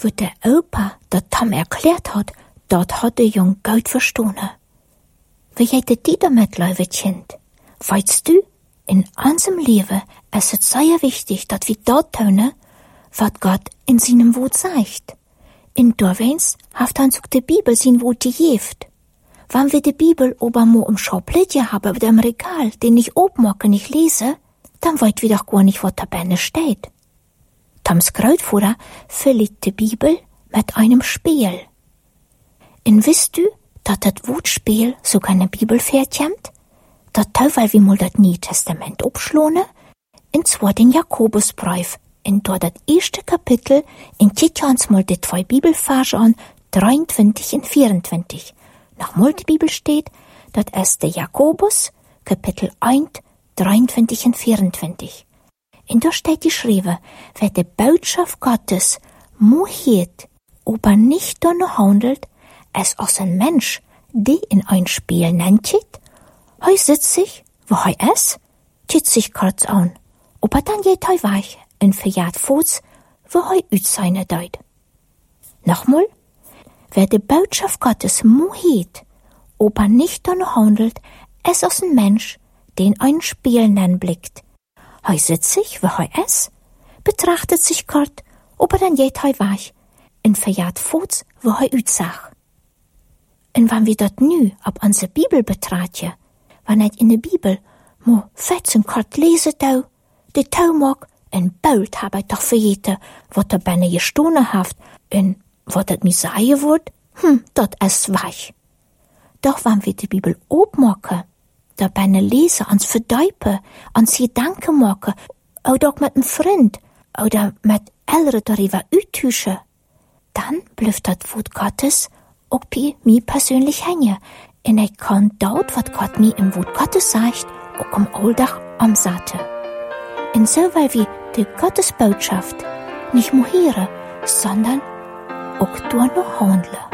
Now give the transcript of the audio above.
wo der Opa der Tom erklärt hat, dort hat der Jung gut verstanden. Wie hätte die damit, liebe Kind? Weißt du, in unserem Leben ist es sehr wichtig, dass wir dort tun, was Gott in seinem Wort sagt. In Dorwens hat uns auch die Bibel sein Wort gegeben. Wenn wir die Bibel aber mal im Schauplättchen haben, oder im Regal, den ich aufmache, nicht lese, dann weiß wir doch gar nicht, was da drinnen steht. Toms Großvater verliert die Bibel mit einem Spiel. Und wisst du, dass das Wortspiel sogar in der Bibel vorkommt? Das weil wir mal das Neue Testament abschlagen, und zwar den Jakobusbrief, in dort das erste Kapitel, in kicken uns mal die 2 Bibelverse an, 23 und 24. Nochmal die Bibel steht, das ist der Jakobus, Kapitel 1, 23 und 24. Und da steht geschrieben, wer die Botschaft Gottes muhiert, aber nicht danach handelt, es als ein Mensch, die in ein Spiel nennt, hei sitzt sich, wo hei ist, tut sich kurz an, aber dann geht hei weich, und verjagt Fuß, wo hei üt seine deut. Nochmal, wer die Botschaft Gottes muhiert, aber nicht danach handelt, es als ein Mensch, den ein Spiel nennen blickt. Hei sitzt sich, wo hei ist, betrachtet sich kurz, aber dann geht hei weich, und verjagt Fuß, wo hei üt sag. Und wenn wir dort nu ab unsere Bibel betrachten, wenn nicht in der Bibel, mo fetzen kort lesen tau, die tau mag, en bult hab ich doch vergeten, wat da benne gestohlen haft, en wat dat mir sagen wird, dat ist weich. Doch wenn wir die Bibel aufmachen, da benne lesen, ans verdeipen, ans Gedanken machen, oder auch mit einem Freund, oder mit Eltern darüber uttauschen, dann bleibt das Wort Gottes auch bei mir persönlich hängen. Und ich kann dort, was Gott mir im Wort Gottes sagt, auch am Alltag umsetzen. Und so, weil wir die Gottesbotschaft nicht nur hören, sondern auch durch noch handeln.